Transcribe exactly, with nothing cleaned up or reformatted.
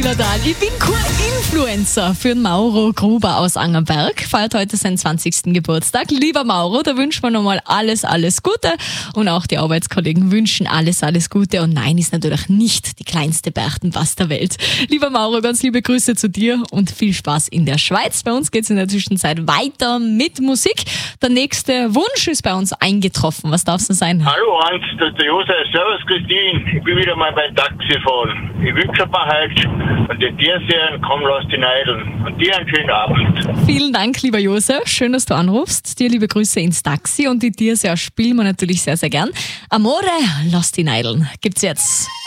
Zillertal. Ich bin kein Influencer für den Mauro Gruber aus Angerberg. Feiert heute seinen zwanzigsten Geburtstag. Lieber Mauro, da wünschen wir nochmal alles, alles Gute. Und auch die Arbeitskollegen wünschen alles, alles Gute. Und nein, ist natürlich nicht die kleinste Berchtenbass der Welt. Lieber Mauro, ganz liebe Grüße zu dir und viel Spaß in der Schweiz. Bei uns geht's in der Zwischenzeit weiter mit Musik. Der nächste Wunsch ist bei uns eingetroffen. Was darf es denn sein? Hallo Hans, das ist der Josef. Servus Christine. Ich bin wieder mal beim Taxifahren. Ich wünsche mir heute und die dir sehen, komm, lass die Neideln. Und dir einen schönen Abend. Vielen Dank, lieber Josef. Schön, dass du anrufst. Dir liebe Grüße ins Taxi und die Dirse spielen wir natürlich sehr, sehr gern. Amore, lass die Neideln. Gibt's jetzt.